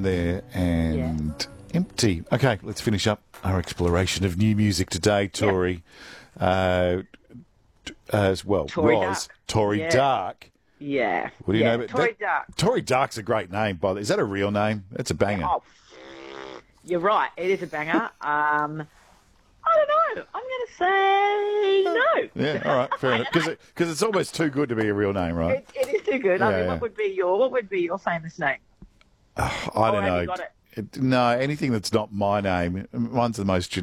down there and empty. Okay, let's finish up our exploration of new music today, Tori. As well, Tory Roz, Dark. Tori Yeah. Dark. Yeah. What do you know about Tory that? Dark. Tori Dark's a great name, by the way. Is that a real name? That's a banger. Oh, you're right. It is a banger. I don't know. I'm going to say no. Yeah, all right, fair enough. Because it's almost too good to be a real name, right? It is too good. I Yeah, mean, yeah. what would be your famous name? I don't have know. you got it? No, anything that's not my name. Mine's the most generic.